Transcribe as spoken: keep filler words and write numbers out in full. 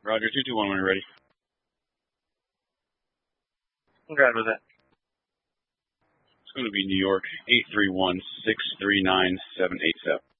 Roger, two two one when you're ready. What drive was that? It's going to be New York, eight three one, six three nine, seven eight seven.